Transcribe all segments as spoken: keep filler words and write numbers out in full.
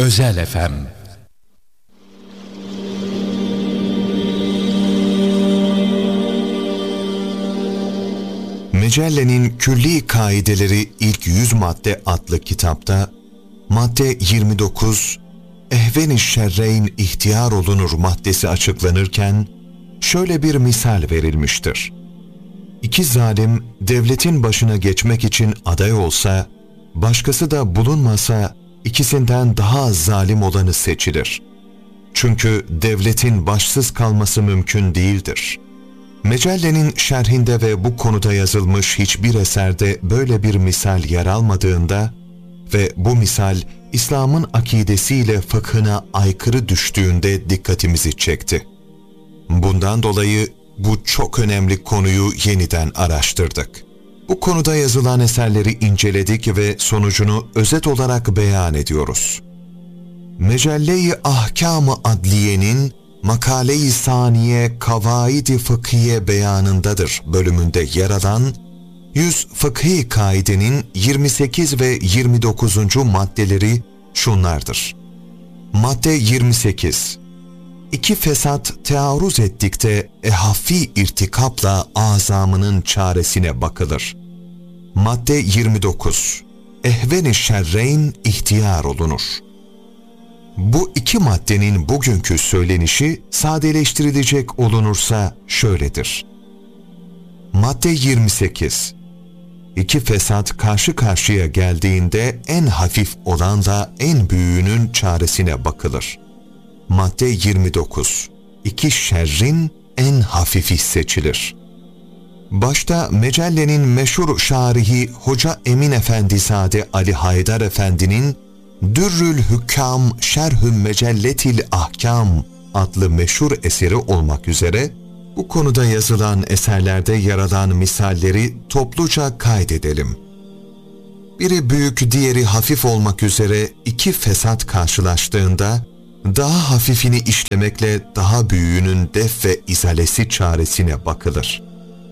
Özel F M. Mecelle'nin Külli Kaideleri İlk Yüz Madde adlı kitapta madde yirmi dokuz, ehven-i şerreyn ihtiyar olunur maddesi açıklanırken şöyle bir misal verilmiştir. İki zalim devletin başına geçmek için aday olsa, başkası da bulunmasa ikisinden daha az zalim olanı seçilir. Çünkü devletin başsız kalması mümkün değildir. Mecelle'nin şerhinde ve bu konuda yazılmış hiçbir eserde böyle bir misal yer almadığında ve bu misal İslam'ın akidesiyle fıkhına aykırı düştüğünde dikkatimizi çekti. Bundan dolayı bu çok önemli konuyu yeniden araştırdık. Bu konuda yazılan eserleri inceledik ve sonucunu özet olarak beyan ediyoruz. Mecelle-i Ahkâm-ı Adliye'nin Makale-i Saniye Kavaid-i Fıkhiye beyanındadır bölümünde yer alan yüz fıkhi kaidenin yirmi sekiz ve yirmi dokuzuncu maddeleri şunlardır. Madde yirmi sekiz. İki fesat tearruz ettikte ehaffi irtikapla azamının çaresine bakılır. Madde yirmi dokuz. Ehven-i şerreyn ihtiyar olunur. Bu iki maddenin bugünkü söylenişi sadeleştirilecek olunursa şöyledir. Madde yirmi sekiz. İki fesat karşı karşıya geldiğinde en hafif olanla en büyüğünün çaresine bakılır. Madde yirmi dokuz. İki şerrin en hafifi seçilir. Başta Mecelle'nin meşhur şarihi Hoca Emin Efendizade Ali Haydar Efendi'nin Dürrül Hükkâm Şerhü Mecelletil Ahkâm adlı meşhur eseri olmak üzere bu konuda yazılan eserlerde yer alan misalleri topluca kaydedelim. Biri büyük, diğeri hafif olmak üzere iki fesat karşılaştığında daha hafifini işlemekle daha büyüğünün def ve izalesi çaresine bakılır.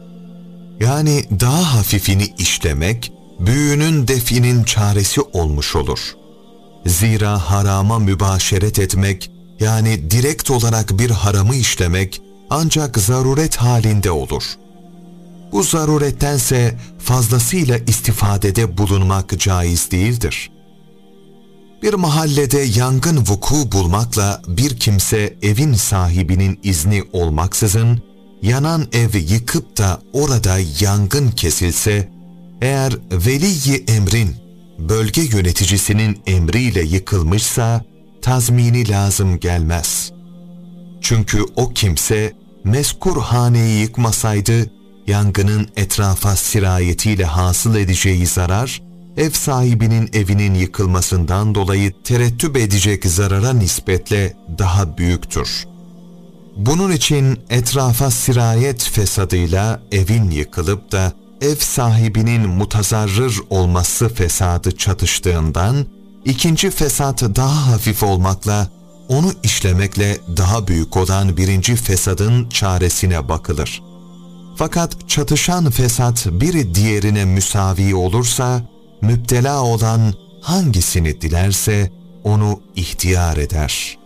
Yani daha hafifini işlemek, büyüğünün definin çaresi olmuş olur. Zira harama mübaşeret etmek, yani direkt olarak bir haramı işlemek ancak zaruret halinde olur. Bu zarurettense fazlasıyla istifadede bulunmak caiz değildir. Bir mahallede yangın vuku bulmakla bir kimse evin sahibinin izni olmaksızın yanan ev yıkıp da orada yangın kesilse, eğer veli-i emrin bölge yöneticisinin emriyle yıkılmışsa tazmini lazım gelmez. Çünkü o kimse mezkur haneyi yıkmasaydı yangının etrafa sirayetiyle hasıl edeceği zarar, ev sahibinin evinin yıkılmasından dolayı terettüp edecek zarara nispetle daha büyüktür. Bunun için etrafa sirayet fesadıyla evin yıkılıp da ev sahibinin mutazarrır olması fesadı çatıştığından, ikinci fesat daha hafif olmakla, onu işlemekle daha büyük olan birinci fesadın çaresine bakılır. Fakat çatışan fesat biri diğerine müsavi olursa, müptela olan hangisini dilerse onu ihtiyar eder.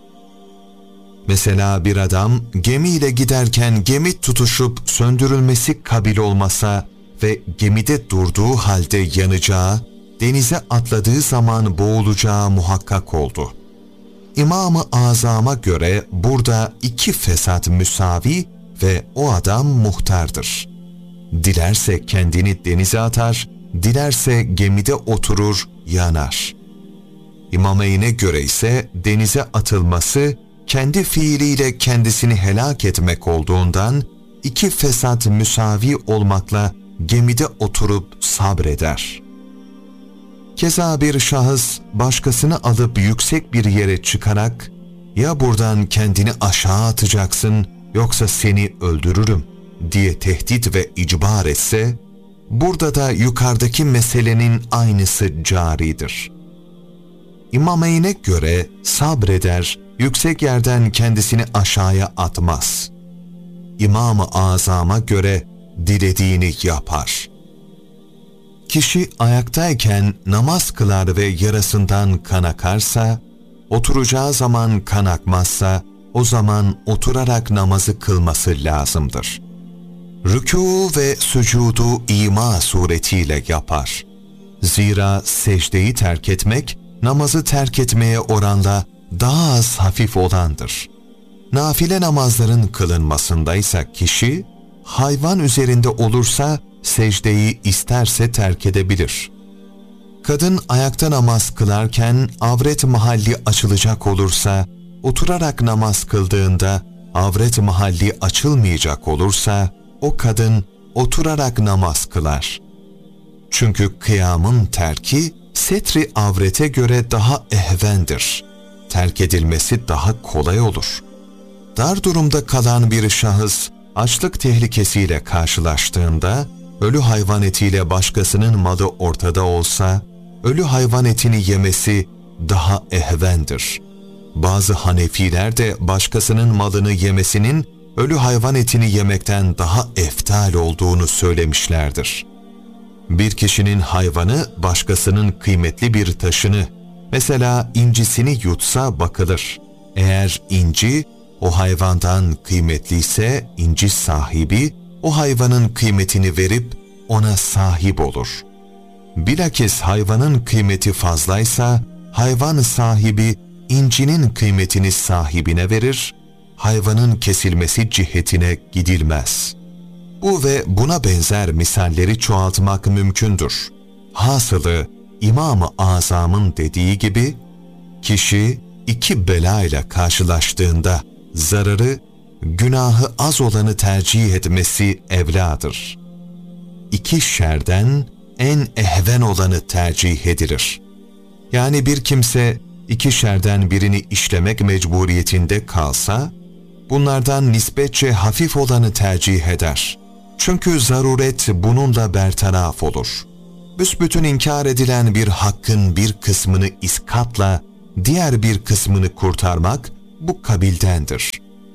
Mesela bir adam gemiyle giderken gemi tutuşup söndürülmesi kabil olmasa ve gemide durduğu halde yanacağı, denize atladığı zaman boğulacağı muhakkak oldu. İmam-ı Azam'a göre burada iki fesat müsavi ve o adam muhtardır. Dilerse kendini denize atar, dilerse gemide oturur, yanar. İmameyn'e göre ise denize atılması kendi fiiliyle kendisini helak etmek olduğundan iki fesat müsavi olmakla gemide oturup sabreder. Keza bir şahıs başkasını alıp yüksek bir yere çıkarak ya buradan kendini aşağı atacaksın yoksa seni öldürürüm diye tehdit ve icbar etse, burada da yukarıdaki meselenin aynısı caridir. İmameyn'e göre sabreder, yüksek yerden kendisini aşağıya atmaz. İmam-ı Azam'a göre dilediğini yapar. Kişi ayaktayken namaz kılar ve yarasından kan akarsa, oturacağı zaman kan akmazsa, o zaman oturarak namazı kılması lazımdır. Rükû ve sücudu ima suretiyle yapar. Zira secdeyi terk etmek, namazı terk etmeye oranla daha az hafif olandır. Nafile namazların kılınmasındaysa kişi, hayvan üzerinde olursa secdeyi isterse terk edebilir. Kadın ayakta namaz kılarken avret mahalli açılacak olursa, oturarak namaz kıldığında avret mahalli açılmayacak olursa, o kadın oturarak namaz kılar. Çünkü kıyamın terki, setri avrete göre daha ehvendir. Terk edilmesi daha kolay olur. Dar durumda kalan bir şahıs, açlık tehlikesiyle karşılaştığında, ölü hayvan etiyle başkasının malı ortada olsa, ölü hayvan etini yemesi daha ehvendir. Bazı Hanefiler de başkasının malını yemesinin, ölü hayvan etini yemekten daha eftal olduğunu söylemişlerdir. Bir kişinin hayvanı başkasının kıymetli bir taşını, mesela incisini yutsa bakılır. Eğer inci o hayvandan kıymetliyse inci sahibi o hayvanın kıymetini verip ona sahip olur. Bilakis hayvanın kıymeti fazlaysa hayvan sahibi incinin kıymetini sahibine verir, hayvanın kesilmesi cihetine gidilmez. Bu ve buna benzer misalleri çoğaltmak mümkündür. Hasılı İmam-ı Azam'ın dediği gibi, kişi iki bela ile karşılaştığında zararı, günahı az olanı tercih etmesi evladır. İki şerden en ehven olanı tercih edilir. Yani bir kimse iki şerden birini işlemek mecburiyetinde kalsa, bunlardan nispetçe hafif olanı tercih eder. Çünkü zaruret bununla bertaraf olur. Büsbütün inkar edilen bir hakkın bir kısmını iskatla, diğer bir kısmını kurtarmak bu kabildendir.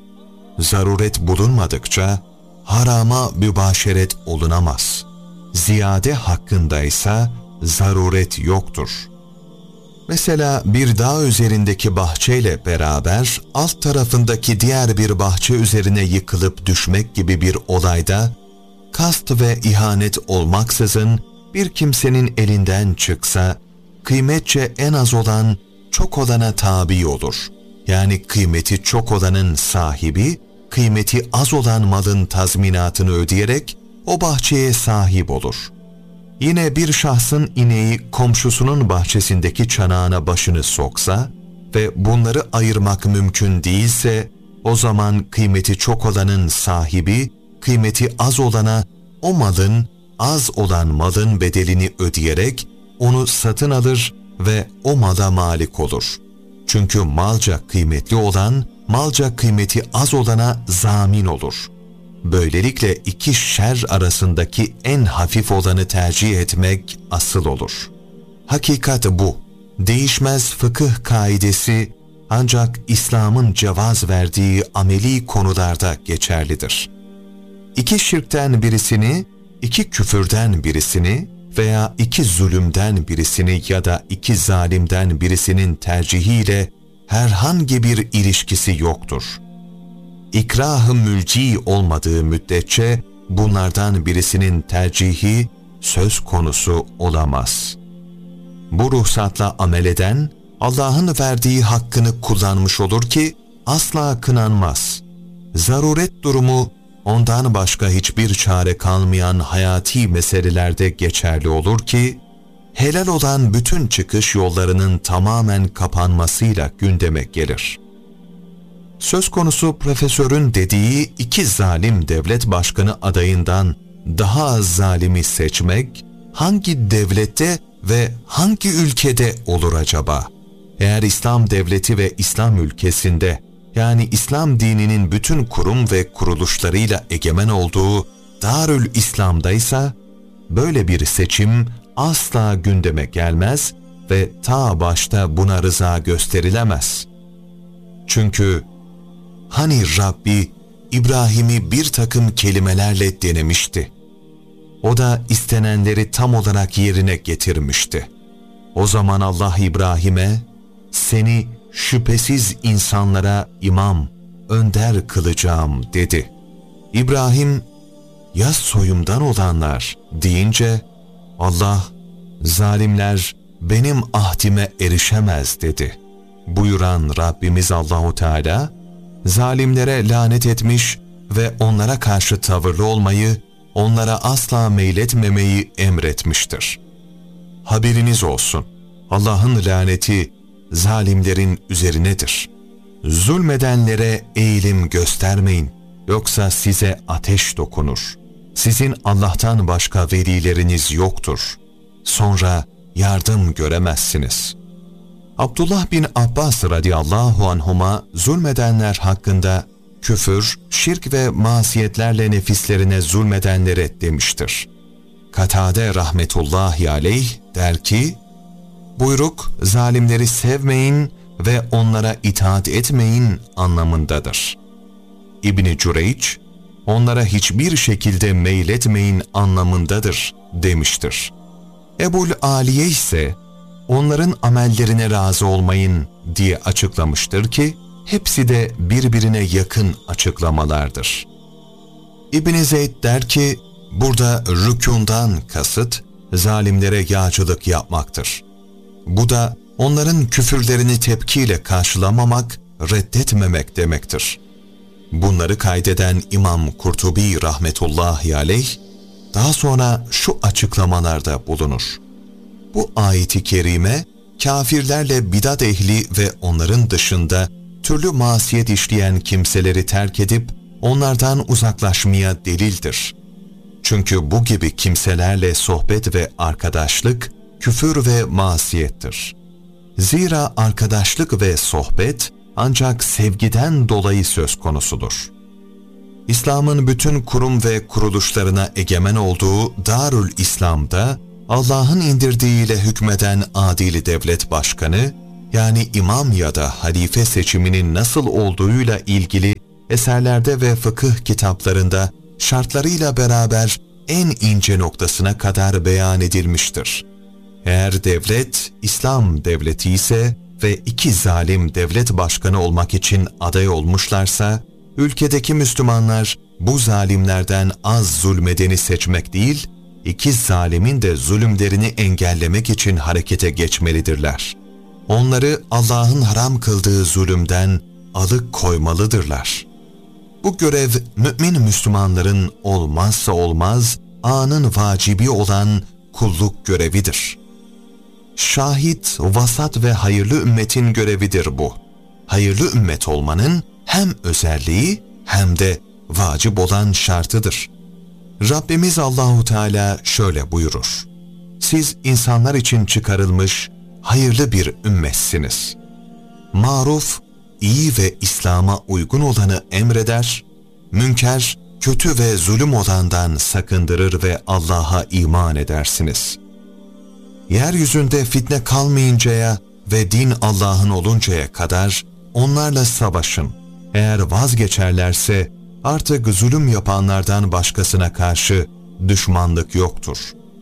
Zaruret bulunmadıkça harama mübaşeret olunamaz. Ziyade hakkındaysa zaruret yoktur. Mesela bir dağ üzerindeki bahçeyle beraber alt tarafındaki diğer bir bahçe üzerine yıkılıp düşmek gibi bir olayda, kast ve ihanet olmaksızın bir kimsenin elinden çıksa, kıymetçe en az olan çok olana tabi olur. Yani kıymeti çok olanın sahibi, kıymeti az olan malın tazminatını ödeyerek o bahçeye sahip olur. Yine bir şahsın ineği komşusunun bahçesindeki çanağına başını soksa ve bunları ayırmak mümkün değilse, o zaman kıymeti çok olanın sahibi, kıymeti az olana o malın, az olan malın bedelini ödeyerek onu satın alır ve o mala malik olur. Çünkü malca kıymetli olan, malca kıymeti az olana zamin olur. Böylelikle iki şer arasındaki en hafif olanı tercih etmek asıl olur. Hakikat bu. Değişmez fıkıh kaidesi ancak İslam'ın cevaz verdiği ameli konularda geçerlidir. İki şirkten birisini, iki küfürden birisini veya iki zulümden birisini ya da iki zalimden birisinin tercihiyle herhangi bir ilişkisi yoktur. İkrah-ı mülci olmadığı müddetçe bunlardan birisinin tercihi söz konusu olamaz. Bu ruhsatla amel eden, Allah'ın verdiği hakkını kullanmış olur ki asla kınanmaz. Zaruret durumu ondan başka hiçbir çare kalmayan hayati meselelerde geçerli olur ki, helal olan bütün çıkış yollarının tamamen kapanmasıyla gündeme gelir. Söz konusu profesörün dediği iki zalim devlet başkanı adayından daha az zalimi seçmek hangi devlette ve hangi ülkede olur acaba? Eğer İslam devleti ve İslam ülkesinde, yani İslam dininin bütün kurum ve kuruluşlarıyla egemen olduğu Darül İslam'daysa, böyle bir seçim asla gündeme gelmez ve ta başta buna rıza gösterilemez. Çünkü hani Rabbi İbrahim'i bir takım kelimelerle denemişti. O da istenenleri tam olarak yerine getirmişti. O zaman Allah İbrahim'e, seni şüphesiz insanlara imam, önder kılacağım dedi. İbrahim, ya soyumdan olanlar deyince Allah, zalimler benim ahdime erişemez dedi. Buyuran Rabbimiz Allahu Teala, zalimlere lanet etmiş ve onlara karşı tavırlı olmayı, onlara asla meyletmemeyi emretmiştir. Haberiniz olsun, Allah'ın laneti zalimlerin üzerinedir. Zulmedenlere eğilim göstermeyin, yoksa size ateş dokunur. Sizin Allah'tan başka velileriniz yoktur. Sonra yardım göremezsiniz. Abdullah bin Abbas radıyallahu anhuma zulmedenler hakkında küfür, şirk ve masiyetlerle nefislerine zulmedenlere demiştir. Katade rahmetullahi aleyh der ki, buyruk zalimleri sevmeyin ve onlara itaat etmeyin anlamındadır. İbn-i Cüreyç, onlara hiçbir şekilde meyletmeyin anlamındadır demiştir. Ebul Aliye ise onların amellerine razı olmayın diye açıklamıştır ki hepsi de birbirine yakın açıklamalardır. İbn Zeyd der ki burada rükûndan kasıt zalimlere yağcılık yapmaktır. Bu da onların küfürlerini tepkiyle karşılamamak, reddetmemek demektir. Bunları kaydeden İmam Kurtubi rahmetullahi aleyh daha sonra şu açıklamalarda bulunur. Bu ayet-i kerime kafirlerle bidat ehli ve onların dışında türlü masiyet işleyen kimseleri terk edip onlardan uzaklaşmaya delildir. Çünkü bu gibi kimselerle sohbet ve arkadaşlık küfür ve masiyettir. Zira arkadaşlık ve sohbet ancak sevgiden dolayı söz konusudur. İslam'ın bütün kurum ve kuruluşlarına egemen olduğu Darül İslam'da Allah'ın indirdiğiyle hükmeden adil devlet başkanı, yani imam ya da halife seçiminin nasıl olduğuyla ilgili eserlerde ve fıkıh kitaplarında şartlarıyla beraber en ince noktasına kadar beyan edilmiştir. Eğer devlet İslam devleti ise ve iki zalim devlet başkanı olmak için aday olmuşlarsa, ülkedeki Müslümanlar bu zalimlerden az zulmedeni seçmek değil, iki zalimin de zulümlerini engellemek için harekete geçmelidirler. Onları Allah'ın haram kıldığı zulümden alıkoymalıdırlar. Bu görev mümin Müslümanların olmazsa olmaz, anın vacibi olan kulluk görevidir. Şahit, vasat ve hayırlı ümmetin görevidir bu. Hayırlı ümmet olmanın hem özelliği hem de vacip olan şartıdır. Rabbimiz Allahu Teala şöyle buyurur: siz insanlar için çıkarılmış hayırlı bir ümmetsiniz. Maruf, iyi ve İslam'a uygun olanı emreder, münker, kötü ve zulüm olandan sakındırır ve Allah'a iman edersiniz. Yeryüzünde fitne kalmayıncaya ve din Allah'ın oluncaya kadar onlarla savaşın. Eğer vazgeçerlerse artık zulüm yapanlardan başkasına karşı düşmanlık yoktur.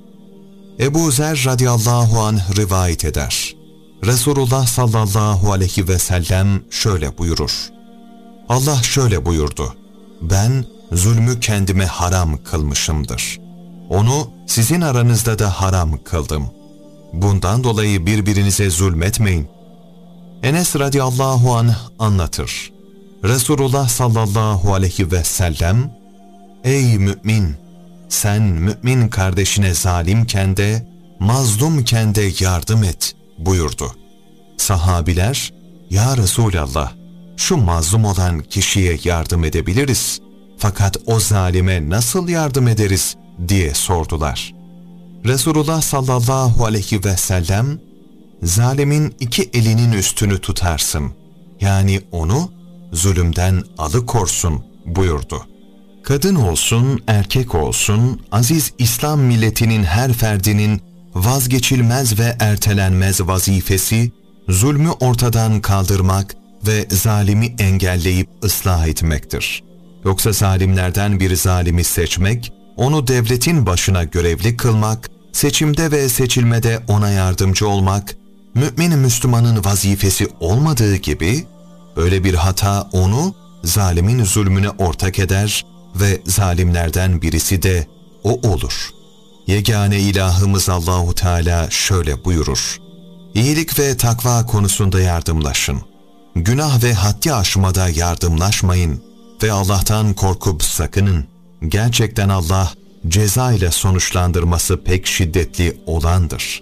Ebu Zer radıyallahu anh rivayet eder. Resulullah sallallahu aleyhi ve sellem şöyle buyurur: Allah şöyle buyurdu: ben zulmü kendime haram kılmışımdır. Onu sizin aranızda da haram kıldım. Bundan dolayı birbirinize zulmetmeyin. Enes radıyallahu anh anlatır. Resulullah sallallahu aleyhi ve sellem, ey mümin! Sen mümin kardeşine zalimken de, mazlumken de yardım et buyurdu. Sahabiler, ya Resulallah, şu mazlum olan kişiye yardım edebiliriz, fakat o zalime nasıl yardım ederiz diye sordular. Resulullah sallallahu aleyhi ve sellem, zalimin iki elinin üstünü tutarsın, yani onu zulümden alıkorsun buyurdu. Kadın olsun, erkek olsun, aziz İslam milletinin her ferdinin vazgeçilmez ve ertelenmez vazifesi, zulmü ortadan kaldırmak ve zalimi engelleyip ıslah etmektir. Yoksa zalimlerden bir zalimi seçmek, onu devletin başına görevli kılmak, seçimde ve seçilmede ona yardımcı olmak, mümin Müslümanın vazifesi olmadığı gibi, böyle bir hata onu zalimin zulmüne ortak eder ve zalimlerden birisi de o olur. Yegane ilahımız Allahu Teala şöyle buyurur: İyilik ve takva konusunda yardımlaşın. Günah ve haddi aşmada yardımlaşmayın ve Allah'tan korkup sakının. Gerçekten Allah ceza ile sonuçlandırması pek şiddetli olandır.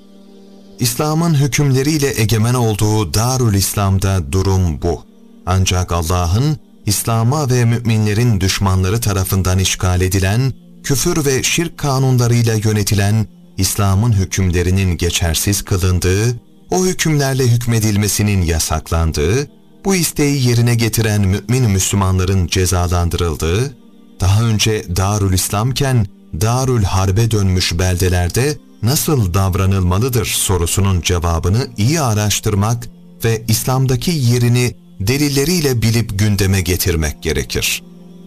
İslam'ın hükümleriyle egemen olduğu Darül İslam'da durum bu. Ancak Allah'ın İslam'a ve müminlerin düşmanları tarafından işgal edilen, küfür ve şirk kanunlarıyla yönetilen İslam'ın hükümlerinin geçersiz kılındığı, o hükümlerle hükmedilmesinin yasaklandığı, bu isteği yerine getiren mümin Müslümanların cezalandırıldığı, daha önce Darül İslamken Darül Harbe dönmüş beldelerde nasıl davranılmalıdır sorusunun cevabını iyi araştırmak ve İslam'daki yerini delilleriyle bilip gündeme getirmek gerekir.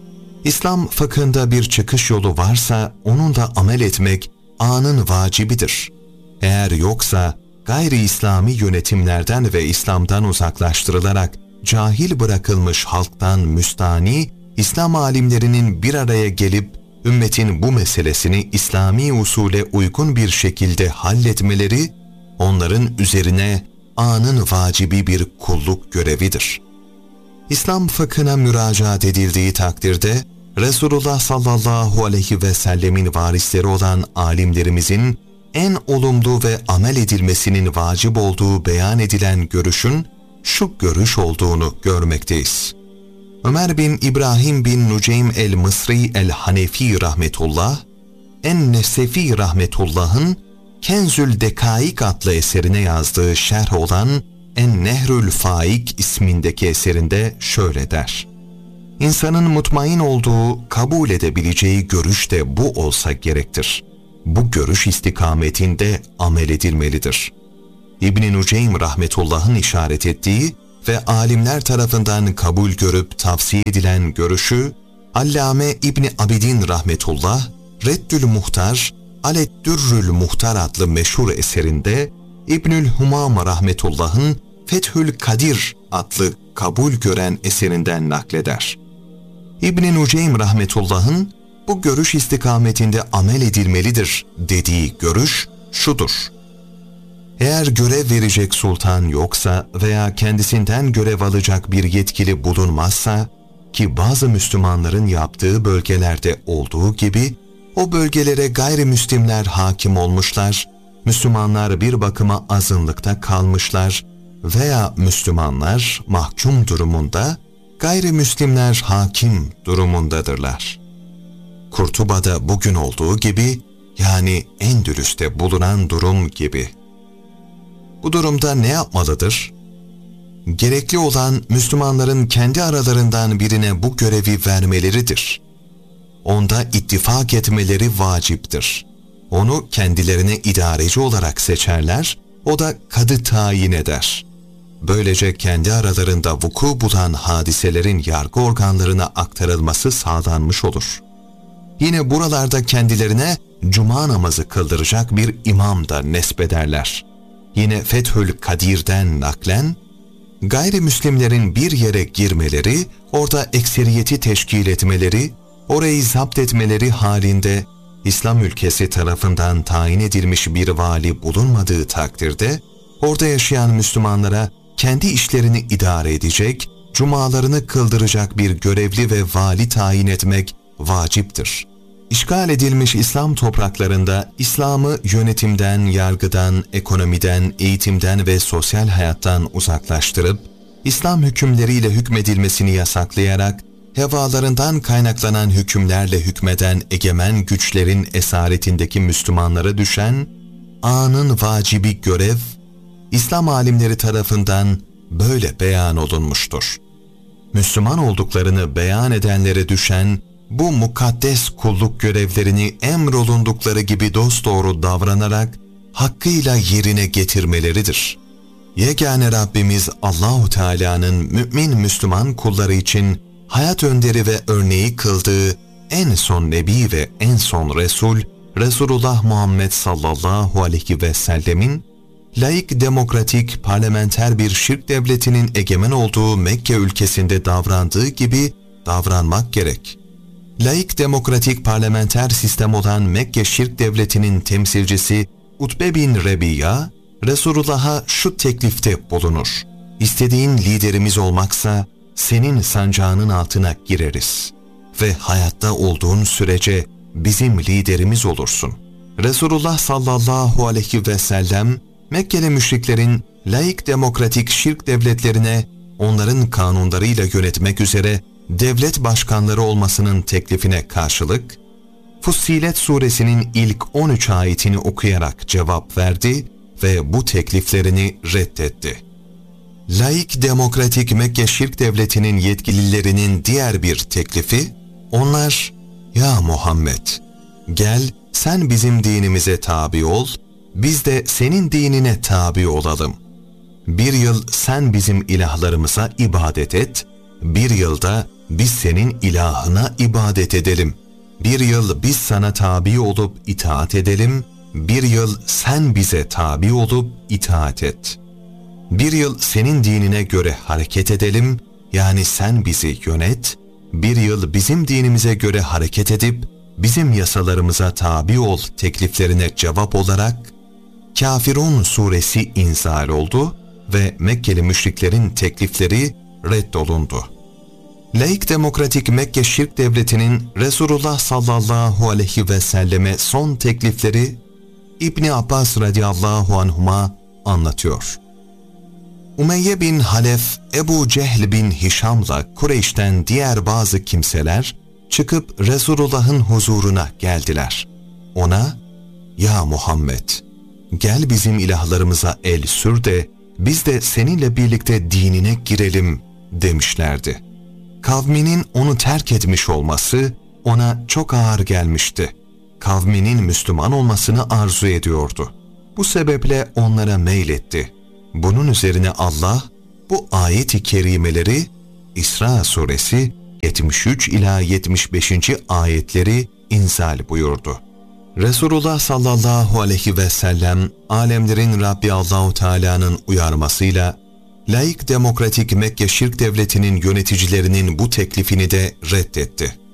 İslam fıkhında bir çıkış yolu varsa onunla amel etmek anın vacibidir. Eğer yoksa gayri İslami yönetimlerden ve İslam'dan uzaklaştırılarak cahil bırakılmış halktan müstani İslam alimlerinin bir araya gelip ümmetin bu meselesini İslami usule uygun bir şekilde halletmeleri onların üzerine anın vacibi bir kulluk görevidir. İslam fıkhına müracaat edildiği takdirde Resulullah sallallahu aleyhi ve sellemin varisleri olan alimlerimizin en olumlu ve amel edilmesinin vacip olduğu beyan edilen görüşün şu görüş olduğunu görmekteyiz. Ömer bin İbrahim bin Nuceym el-Mısri el-Hanefi rahmetullah, En-Nesefi rahmetullah'ın Kenzül Dekaik adlı eserine yazdığı şerh olan En-Nehrül Faik ismindeki eserinde şöyle der: İnsanın mutmain olduğu, kabul edebileceği görüş de bu olsa gerektir. Bu görüş istikametinde amel edilmelidir. İbn-i Nuceym rahmetullah'ın işaret ettiği ve alimler tarafından kabul görüp tavsiye edilen görüşü, Allame İbni Abidin rahmetullah, Reddül Muhtar, Aleddürrül Muhtar adlı meşhur eserinde, İbnül Humam rahmetullah'ın Fethül Kadir adlı kabul gören eserinden nakleder. İbn-i Nuceym rahmetullah'ın bu görüş istikametinde amel edilmelidir dediği görüş şudur: Eğer görev verecek sultan yoksa veya kendisinden görev alacak bir yetkili bulunmazsa, ki bazı Müslümanların yaptığı bölgelerde olduğu gibi, o bölgelere gayrimüslimler hakim olmuşlar, Müslümanlar bir bakıma azınlıkta kalmışlar veya Müslümanlar mahkum durumunda, gayrimüslimler hakim durumundadırlar. Kurtuba'da bugün olduğu gibi, yani Endülüs'te bulunan durum gibi. Bu durumda ne yapmalıdır? Gerekli olan Müslümanların kendi aralarından birine bu görevi vermeleridir. Onda ittifak etmeleri vaciptir. Onu kendilerine idareci olarak seçerler, o da kadı tayin eder. Böylece kendi aralarında vuku bulan hadiselerin yargı organlarına aktarılması sağlanmış olur. Yine buralarda kendilerine cuma namazı kıldıracak bir imam da nesbederler. Yine Fethül Kadir'den naklen, gayrimüslimlerin bir yere girmeleri, orada ekseriyeti teşkil etmeleri, orayı zapt etmeleri halinde İslam ülkesi tarafından tayin edilmiş bir vali bulunmadığı takdirde, orada yaşayan Müslümanlara kendi işlerini idare edecek, cumalarını kıldıracak bir görevli ve vali tayin etmek vaciptir. İşgal edilmiş İslam topraklarında İslam'ı yönetimden, yargıdan, ekonomiden, eğitimden ve sosyal hayattan uzaklaştırıp, İslam hükümleriyle hükmedilmesini yasaklayarak, hevalarından kaynaklanan hükümlerle hükmeden egemen güçlerin esaretindeki Müslümanlara düşen anın vacibi görev, İslam alimleri tarafından böyle beyan olunmuştur. Müslüman olduklarını beyan edenlere düşen bu mukaddes kulluk görevlerini emrolundukları gibi dosdoğru davranarak hakkıyla yerine getirmeleridir. Yegane Rabbimiz Allahu Teala'nın mümin Müslüman kulları için hayat önderi ve örneği kıldığı en son Nebi ve en son Resul, Resulullah Muhammed sallallahu aleyhi ve sellemin, laik demokratik parlamenter bir şirk devletinin egemen olduğu Mekke ülkesinde davrandığı gibi davranmak gerek. Laik demokratik parlamenter sistem olan Mekke şirk devletinin temsilcisi Utbe bin Rebiya, Resulullah'a şu teklifte bulunur: İstediğin liderimiz olmaksa senin sancağının altına gireriz ve hayatta olduğun sürece bizim liderimiz olursun. Resulullah sallallahu aleyhi ve sellem, Mekkeli müşriklerin laik demokratik şirk devletlerine onların kanunlarıyla yönetmek üzere devlet başkanları olmasının teklifine karşılık, Fussilet suresinin ilk on üç ayetini okuyarak cevap verdi ve bu tekliflerini reddetti. Laik demokratik Mekke şirk devletinin yetkililerinin diğer bir teklifi, onlar, "Ya Muhammed, gel sen bizim dinimize tabi ol, biz de senin dinine tabi olalım. Bir yıl sen bizim ilahlarımıza ibadet et, bir yılda biz senin ilahına ibadet edelim. Bir yıl biz sana tabi olup itaat edelim, bir yıl sen bize tabi olup itaat et. Bir yıl senin dinine göre hareket edelim, yani sen bizi yönet, bir yıl bizim dinimize göre hareket edip bizim yasalarımıza tabi ol" tekliflerine cevap olarak Kafirun suresi inzal oldu ve Mekkeli müşriklerin teklifleri reddolundu. Laik demokratik Mekke şirk devletinin Resulullah sallallahu aleyhi ve selleme son teklifleri İbni Abbas radıyallahu anhuma anlatıyor. Umeyye bin Halef, Ebu Cehl bin Hişam'la Kureyş'ten diğer bazı kimseler çıkıp Resulullah'ın huzuruna geldiler. Ona, "Ya Muhammed, gel bizim ilahlarımıza el sür de biz de seninle birlikte dinine girelim" demişlerdi. Kavminin onu terk etmiş olması ona çok ağır gelmişti. Kavminin Müslüman olmasını arzu ediyordu. Bu sebeple onlara meyletti. Bunun üzerine Allah bu ayet-i kerimeleri İsra suresi yetmiş üç ila yetmiş beşinci ayetleri inzal buyurdu. Resulullah sallallahu aleyhi ve sellem alemlerin Rabbi Allahu Teala'nın uyarmasıyla laik demokratik Mekke şirk devletinin yöneticilerinin bu teklifini de reddetti.